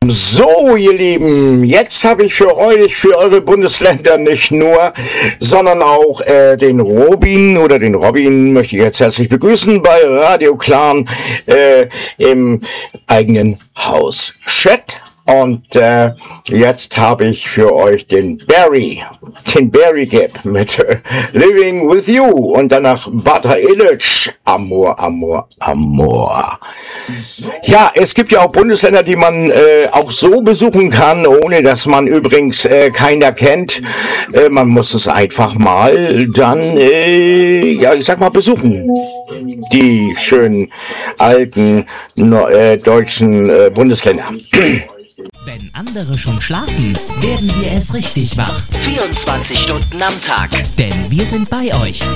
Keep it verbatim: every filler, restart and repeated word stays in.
So, ihr Lieben, jetzt habe ich für euch, für eure Bundesländer nicht nur, sondern auch äh, den Robin oder den Robin möchte ich jetzt herzlich begrüßen bei Radio Clan äh, im eigenen Haus Chat. Und äh, jetzt habe ich für euch den Barry, den Barry Gap mit äh, Living With You und danach Bata Illich, Amor, Amor, Amor. Ja, es gibt ja auch Bundesländer, die man äh, auch so besuchen kann, ohne dass man übrigens äh, keiner kennt. Äh, man muss es einfach mal dann, äh, ja, ich sag mal, besuchen. Die schönen alten no, äh, deutschen äh, Bundesländer. Wenn andere schon schlafen, werden wir erst richtig wach. vierundzwanzig Stunden am Tag. Denn wir sind bei euch.